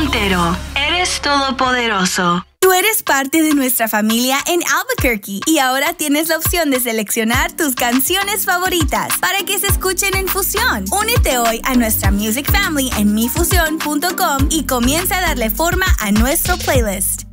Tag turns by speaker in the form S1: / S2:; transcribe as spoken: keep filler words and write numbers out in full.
S1: entero. Eres todopoderoso.
S2: Tú eres parte de nuestra familia en Albuquerque y ahora tienes la opción de seleccionar tus canciones favoritas para que se escuchen en Fusión. Únete hoy a nuestra Music Family en mi fusión punto com y comienza a darle forma a nuestro playlist.